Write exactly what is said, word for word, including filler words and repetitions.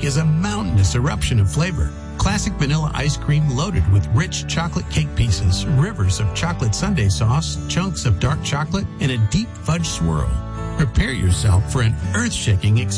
is a mountainous eruption of flavor. Classic vanilla ice cream loaded with rich chocolate cake pieces, rivers of chocolate sundae sauce, chunks of dark chocolate, and a deep fudge swirl. Prepare yourself for an earth-shaking experience.